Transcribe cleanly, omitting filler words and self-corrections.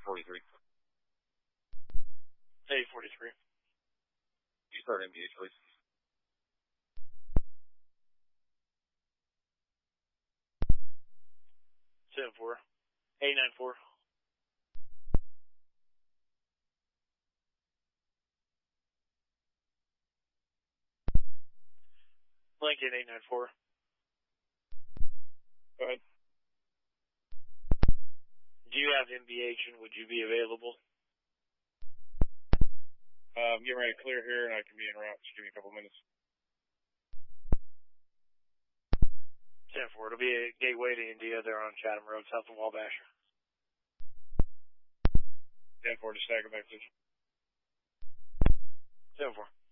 43. Hey, 43. You start MBH, please. Seven 4. 894. Lincoln 894. Go ahead. Do you have MBH and would you be available? Getting ready to clear here and I can be en route. Just give me a couple minutes. 10 4. It'll be a gateway to India there on Chatham Road, south of Wabash. 10-4, just stagger back to you. 7 4.